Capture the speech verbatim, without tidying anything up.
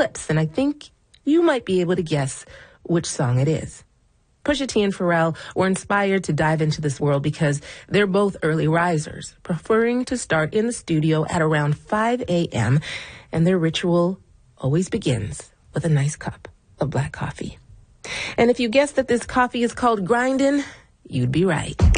clips, and I think you might be able to guess which song it is. Pusha T and Pharrell were inspired to dive into this world because they're both early risers, preferring to start in the studio at around five a.m., and their ritual always begins with a nice cup of black coffee. And if you guessed that this coffee is called grindin', you'd be right.